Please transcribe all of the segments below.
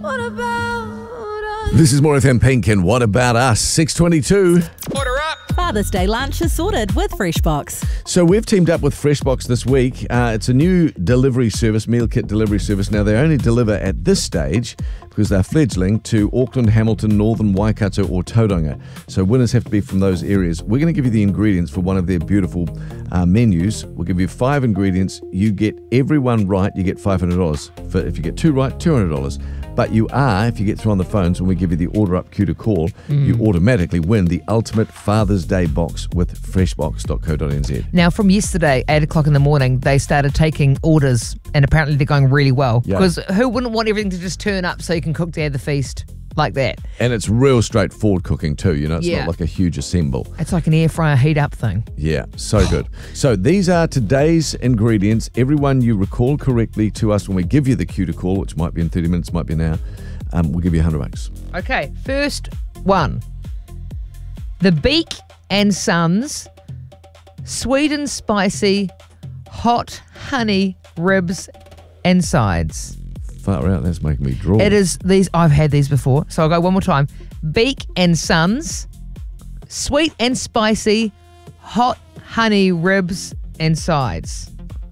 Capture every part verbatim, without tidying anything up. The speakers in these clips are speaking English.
What about us? This is More F M Pink and What About Us? six twenty-two. Order up! Father's Day lunch is sorted with Freshbox. So we've teamed up with Freshbox this week. Uh, it's a new delivery service, meal kit delivery service. Now, they only deliver at this stage because they're fledgling to Auckland, Hamilton, Northern Waikato or Tauranga. So winners have to be from those areas. We're going to give you the ingredients for one of their beautiful uh, menus. We'll give you five ingredients. You get every one right, you get five hundred dollars. For, if you get two right, two hundred dollars. But you are, if you get through on the phones, when we give you the order up cue to call, mm. you automatically win the ultimate Father's Day box with freshbox dot co dot n z. Now, from yesterday, eight o'clock in the morning, they started taking orders, and apparently they're going really well. Because yeah. who wouldn't want everything to just turn up so you can cook to have the feast like that? And it's real straightforward cooking too, you know, it's yeah. not like a huge assemble. It's like an air fryer heat up thing. Yeah, so good. So these are today's ingredients. Everyone you recall correctly to us when we give you the cue to call, which might be in thirty minutes, might be now, um, we'll give you one hundred bucks. Okay, first one. The Beak and Sons sweet and spicy hot honey ribs and sides. Far out, that's making me draw. It is these, I've had these before, so I'll go one more time. Beak and Sons, sweet and spicy, hot honey ribs and sides.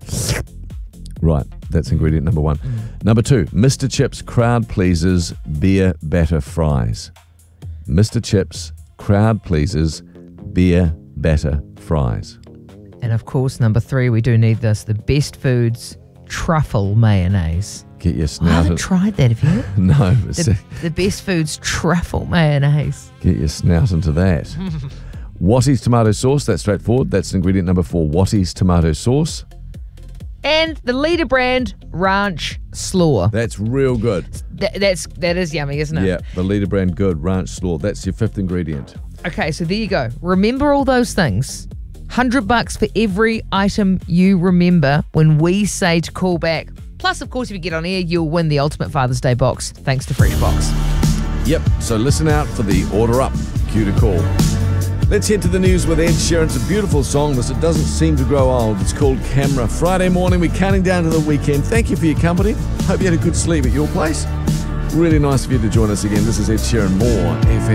Right, that's ingredient number one. Mm. Number two, Mister Chips Crowd Pleasers Beer Batter Fries. Mister Chips Crowd Pleasers Beer Batter Fries. And of course, number three, we do need this, the Best Foods Truffle Mayonnaise. Get your snout. I haven't tried that, have you? No. The, the Best Foods Truffle Mayonnaise. Get your snout into that. Wattie's Tomato Sauce, that's straightforward. That's ingredient number four, Wattie's Tomato Sauce. And the leader brand Ranch Slaw. That's real good. Th- that's, that is yummy, isn't it? Yeah, the leader brand good, Ranch Slaw. That's your fifth ingredient. Okay, so there you go. Remember all those things. one hundred bucks for every item you remember when we say to call back. Plus, of course, if you get on air, you'll win the ultimate Father's Day box, thanks to Freshbox. Yep, so listen out for the order up cue to call. Let's head to the news with Ed Sheeran. It's a beautiful song, this. It doesn't seem to grow old. It's called Camera. Friday morning, we're counting down to the weekend. Thank you for your company. Hope you had a good sleep at your place. Really nice of you to join us again. This is Ed Sheeran. More F M.